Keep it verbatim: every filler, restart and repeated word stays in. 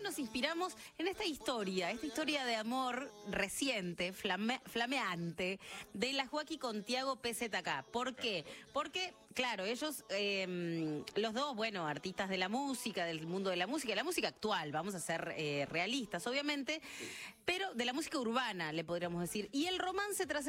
nos inspiramos en esta historia, esta historia de amor reciente, flame, flameante, de la Joaquí con Tiago P Z K. ¿Por qué? Porque, claro, ellos, eh, los dos, bueno, artistas de la música, del mundo de la música, de la música actual, vamos a ser eh, realistas, obviamente, pero de la música urbana, le podríamos decir. Y el romance tras